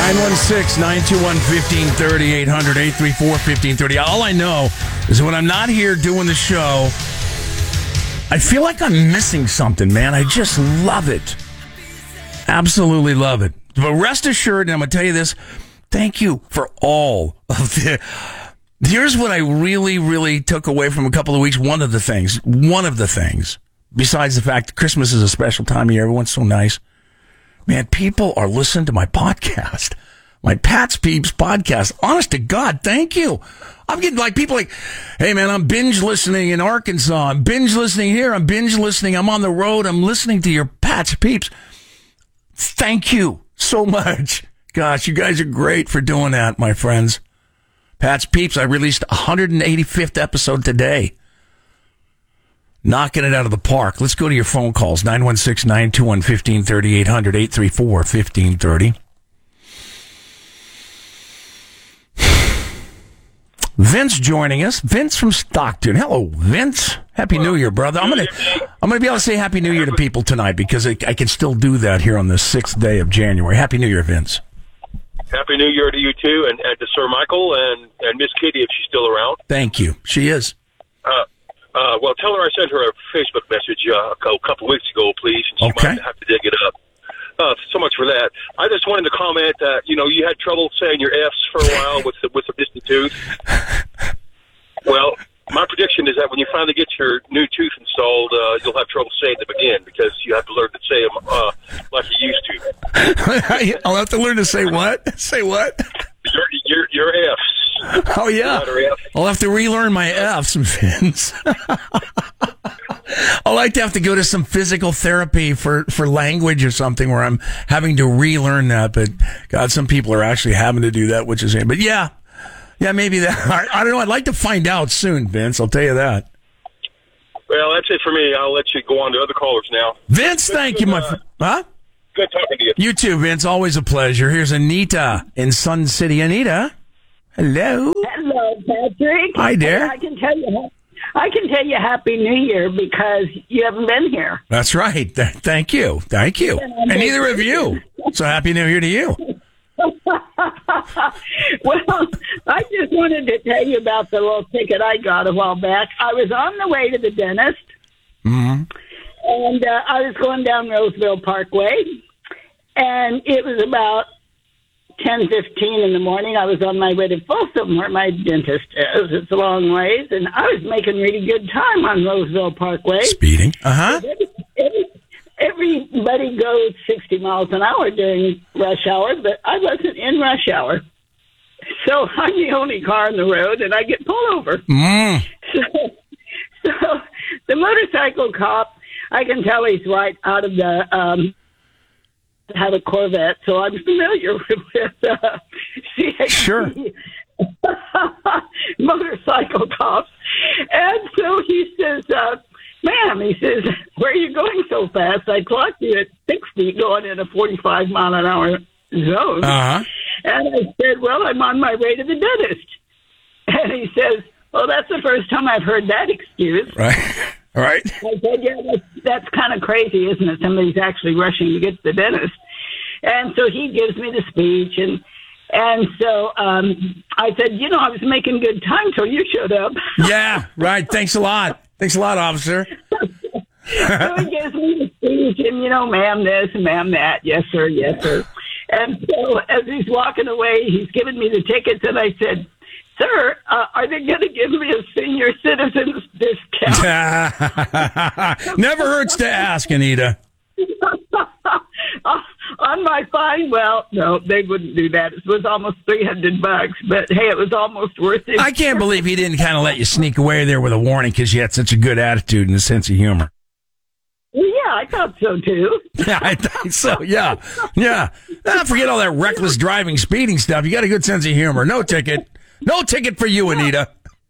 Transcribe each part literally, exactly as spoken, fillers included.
nine one six, nine two one, one five three zero, eight hundred, eight three four, one five three zero. All I know is when I'm not here doing the show, I feel like I'm missing something, man. I just love it. Absolutely love it. But rest assured, and I'm going to tell you this, thank you for all of the... Here's what I really, really took away from a couple of weeks. One of the things, one of the things, besides the fact that Christmas is a special time of year, everyone's so nice. Man, people are listening to my podcast, my Pat's Peeps podcast. Honest to God, thank you. I'm getting like people like, hey man, I'm binge listening in Arkansas. I'm binge listening here. I'm binge listening. I'm on the road. I'm listening to your Pat's Peeps. Thank you so much. Gosh, you guys are great for doing that, my friends. Pat's Peeps, I released one hundred eighty-fifth episode today. Knocking it out of the park. Let's go to your phone calls. nine one six, nine two one, one five three zero, eight hundred, eight three four, one five three zero. Vince joining us. Vince from Stockton. Hello, Vince. Happy New Year, brother. I'm gonna, I'm gonna be able to say Happy New Year to people tonight because I, I can still do that here on the sixth day of January. Happy New Year, Vince. Happy New Year to you, too, and, and to Sir Michael and, and Miss Kitty, if she's still around. Thank you. She is. Uh, uh, well, tell her I sent her a Facebook message uh, a couple weeks ago, please, and she okay. might have to dig it up. Uh, so much for that. I just wanted to comment that, you know, you had trouble saying your F's for a while with the, with the distant tooth. Well, my prediction is that when you finally get your new tooth installed, uh, you'll have trouble saying them again because you have to learn to say them uh, like you used to. I'll have to learn to say what? Say what? Your your, your F's. Oh, yeah. F. I'll have to relearn my F's, Vince. I'll like to have to go to some physical therapy for, for language or something where I'm having to relearn that. But, God, some people are actually having to do that, which is... But, yeah. Yeah, maybe that. I, I don't know. I'd like to find out soon, Vince. I'll tell you that. Well, that's it for me. I'll let you go on to other callers now. Vince, thank you, my friend. Huh? Good talking to you. You too, Vince. Always a pleasure. Here's Anita in Sun City. Anita, hello. Hello, Patrick. Hi there. I can tell you, I can tell you Happy New Year because you haven't been here. That's right. Th- thank you. Thank you. And, and neither of you. So Happy New Year to you. Well, I just wanted to tell you about the little ticket I got a while back. I was on the way to the dentist, mm-hmm. and uh, I was going down Roseville Parkway, and it was about ten fifteen in the morning. I was on my way to Folsom, where my dentist is. It's a long ways, and I was making really good time on Roseville Parkway. Speeding. Uh-huh. Every, every, everybody goes sixty miles an hour during rush hour, but I wasn't in rush hour. So I'm the only car on the road, and I get pulled over. Mm. So, so the motorcycle cop, I can tell he's right out of the... Um, have a Corvette, so I'm familiar with uh, C H P sure. motorcycle cops. And so he says, uh, ma'am, he says, where are you going so fast? I clocked you at sixty going in a forty-five mile an hour zone. Uh-huh. And I said, well, I'm on my way to the dentist. And he says, well, that's the first time I've heard that excuse. Right. All right. I said, yeah, that's, that's kind of crazy, isn't it? Somebody's actually rushing to get to the dentist. And so he gives me the speech, and and so um, I said, you know, I was making good time till you showed up. Yeah, right. Thanks a lot. Thanks a lot, officer. So he gives me the speech, and, you know, ma'am this and ma'am that. Yes, sir. Yes, sir. And so as he's walking away, he's giving me the tickets, and I said, sir, uh, are they going to give me a senior citizen's discount? Never hurts to ask, Anita. On my fine, well, no, they wouldn't do that. It was almost three hundred bucks, but hey, it was almost worth it. I can't believe he didn't kind of let you sneak away there with a warning because you had such a good attitude and a sense of humor. Well, yeah, I thought so too. Yeah, I think so. Yeah, yeah. Ah, forget all that reckless driving, speeding stuff. You got a good sense of humor. No ticket. No ticket for you, Anita.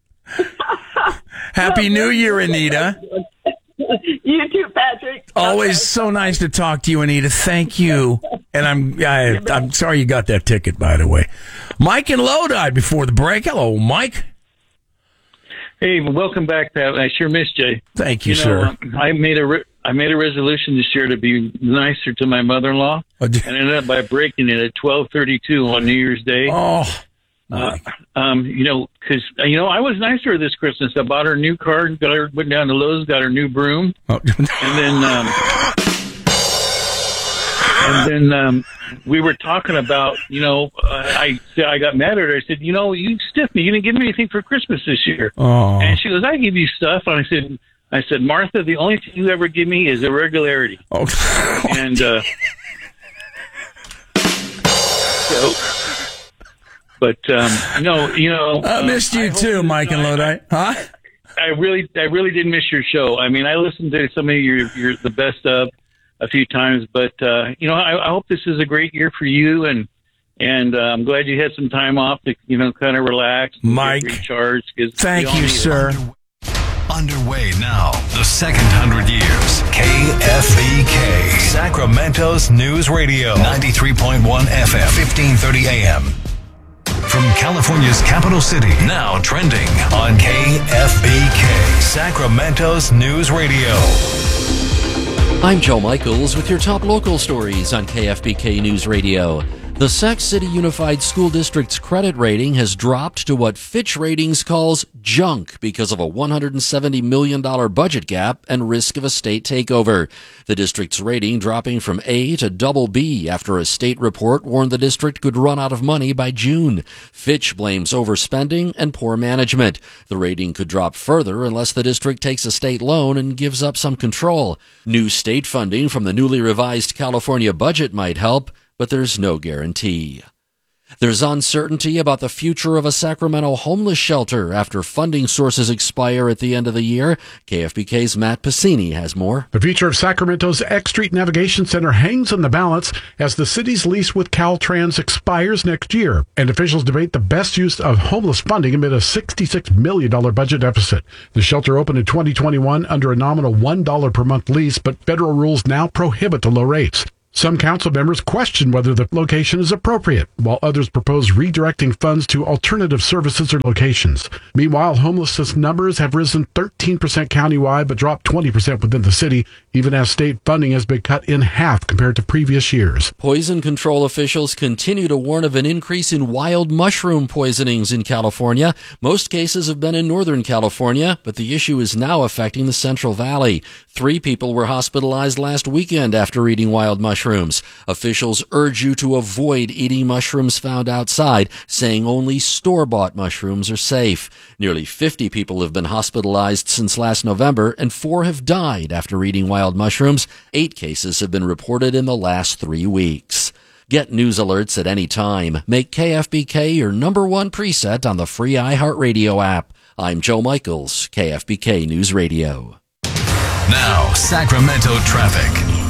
Happy New Year, Anita. You too, Patrick. Always okay. So nice to talk to you, Anita. Thank you. And I'm I, I'm sorry you got that ticket, by the way. Mike in Lodi before the break. Hello, Mike. Hey, welcome back, Pat. I sure missed you. Thank you, you know, sir. I made a re- I made a resolution this year to be nicer to my mother-in-law, Oh, d- and ended up by breaking it at twelve thirty-two on New Year's Day. Oh, Uh, um, you know, because, you know, I was nicer this Christmas. I bought her a new car, got her, went down to Lowe's, got her new broom. oh. And then, um, and then, um, we were talking about, you know, uh, I said, I got mad at her. I said, you know, you stiffed me. You didn't give me anything for Christmas this year. Oh. And she goes, I give you stuff. And I said, I said, Martha, the only thing you ever give me is irregularity. Oh. And, uh, so, but, um, no, you know, I missed you uh, I too, hope- Mike and Lodi. Huh? I really, I really did miss your show. I mean, I listened to some of your, your the best of a few times, but uh, you know, I, I hope this is a great year for you, and and uh, I'm glad you had some time off to, you know, kind of relax, and Mike, get recharged. 'Cause Thank we all you, need it. sir. Underway now, the second hundred years. K F B K, Sacramento's News Radio, ninety-three point one F M, fifteen thirty A M. From California's capital city, now trending on K F B K, Sacramento's News Radio. I'm Joe Michaels with your top local stories on K F B K News Radio. The Sac City Unified School District's credit rating has dropped to what Fitch Ratings calls junk because of a one hundred seventy million dollars budget gap and risk of a state takeover. The district's rating dropping from A to double B after a state report warned the district could run out of money by June. Fitch blames overspending and poor management. The rating could drop further unless the district takes a state loan and gives up some control. New state funding from the newly revised California budget might help, but there's no guarantee. There's uncertainty about the future of a Sacramento homeless shelter after funding sources expire at the end of the year. K F B K's Matt Pacini has more. The future of Sacramento's X Street Navigation Center hangs in the balance as the city's lease with Caltrans expires next year, and officials debate the best use of homeless funding amid a sixty-six million dollars budget deficit. The shelter opened in twenty twenty-one under a nominal one dollar per month lease, but federal rules now prohibit the low rates. Some council members question whether the location is appropriate, while others propose redirecting funds to alternative services or locations. Meanwhile, homelessness numbers have risen thirteen percent countywide, but dropped twenty percent within the city, even as state funding has been cut in half compared to previous years. Poison control officials continue to warn of an increase in wild mushroom poisonings in California. Most cases have been in Northern California, but the issue is now affecting the Central Valley. Three people were hospitalized last weekend after eating wild mushrooms. Officials urge you to avoid eating mushrooms found outside, saying only store-bought mushrooms are safe. Nearly fifty people have been hospitalized since last November, and four have died after eating wild mushrooms. Eight cases have been reported in the last three weeks. Get news alerts at any time. Make K F B K your number one preset on the free iHeartRadio app. I'm Joe Michaels, K F B K News Radio. Now, Sacramento traffic.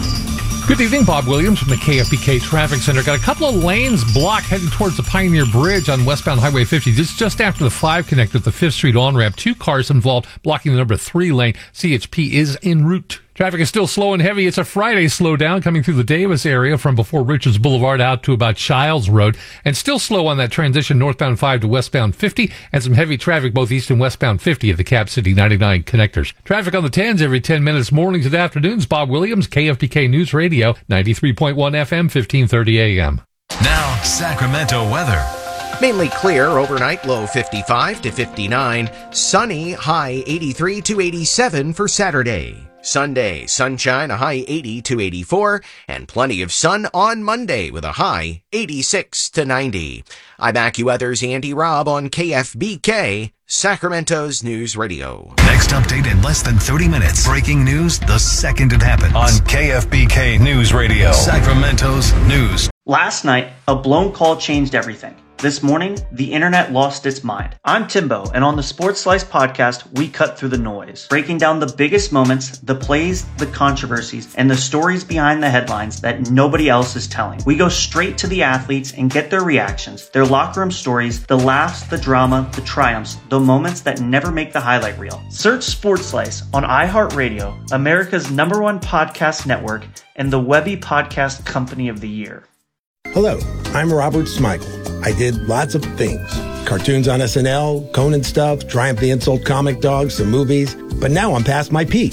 Good evening, Bob Williams from the K F B K Traffic Center. Got a couple of lanes blocked heading towards the Pioneer Bridge on westbound Highway fifty. This is just after the five connect at the fifth Street on-ramp. Two cars involved blocking the number three lane. C H P is en route. Traffic is still slow and heavy. It's a Friday slowdown coming through the Davis area from before Richards Boulevard out to about Childs Road. And still slow on that transition northbound five to westbound fifty. And some heavy traffic both east and westbound fifty at the Cap City ninety-nine connectors. Traffic on the tens every ten minutes, mornings and afternoons. Bob Williams, K F B K News Radio, ninety-three point one F M, fifteen thirty A M. Now, Sacramento weather. Mainly clear overnight, low fifty-five to fifty-nine. Sunny, high eighty-three to eighty-seven for Saturday. Sunday, sunshine, a high eighty to eighty-four, and plenty of sun on Monday with a high eighty-six to ninety. I'm AccuWeather's Andy Robb on K F B K, Sacramento's News Radio. Next update in less than thirty minutes. Breaking news the second it happens. On K F B K News Radio, Sacramento's News. Last night, a blown call changed everything. This morning, the internet lost its mind. I'm Timbo, and on the Sports Slice podcast, we cut through the noise, breaking down the biggest moments, the plays, the controversies, and the stories behind the headlines that nobody else is telling. We go straight to the athletes and get their reactions, their locker room stories, the laughs, the drama, the triumphs, the moments that never make the highlight reel. Search Sports Slice on iHeartRadio, America's number one podcast network, and the Webby Podcast Company of the Year. Hello, I'm Robert Smigel. I did lots of things. Cartoons on S N L, Conan stuff, Triumph the Insult comic dogs, some movies. But now I'm past my peak.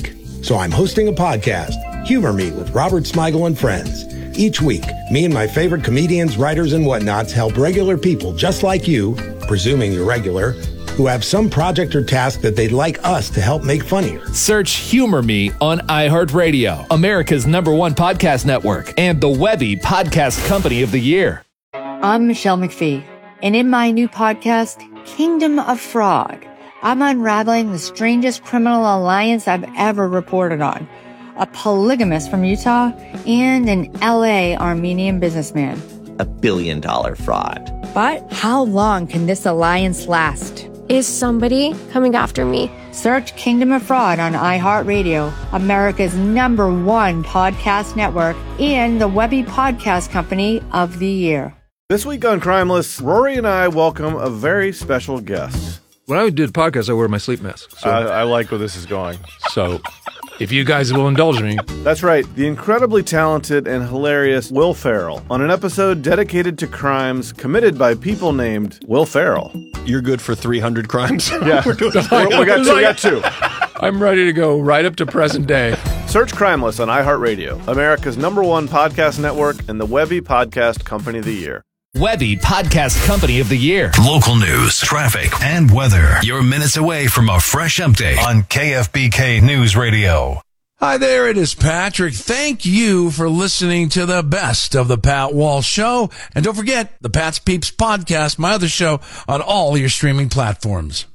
So I'm hosting a podcast, Humor Me with Robert Smigel and Friends. Each week, me and my favorite comedians, writers, and whatnots help regular people just like you, presuming you're regular, who have some project or task that they'd like us to help make funnier. Search Humor Me on iHeartRadio, America's number one podcast network, and the Webby Podcast Company of the Year. I'm Michelle McPhee, and in my new podcast, Kingdom of Fraud, I'm unraveling the strangest criminal alliance I've ever reported on. A polygamist from Utah and an L A Armenian businessman. A billion dollar fraud. But how long can this alliance last? Is somebody coming after me? Search Kingdom of Fraud on iHeartRadio, America's number one podcast network, and the Webby Podcast Company of the Year. This week on Crimeless, Rory and I welcome a very special guest. When I do the podcast, I wear my sleep mask. So. Uh, I like where this is going. So, if you guys will indulge me. That's right. The incredibly talented and hilarious Will Ferrell on an episode dedicated to crimes committed by people named Will Ferrell. You're good for three hundred crimes? Yeah. we, got two, we got two. I'm ready to go right up to present day. Search Crimeless on iHeartRadio, America's number one podcast network, and the Webby Podcast Company of the Year. Webby Podcast Company of the Year. Local news, traffic, and weather. You're minutes away from a fresh update on K F B K News Radio. Hi there, it is Patrick. Thank you for listening to the best of the Pat Walsh Show. And don't forget the Pat's Peeps podcast, my other show, on all your streaming platforms.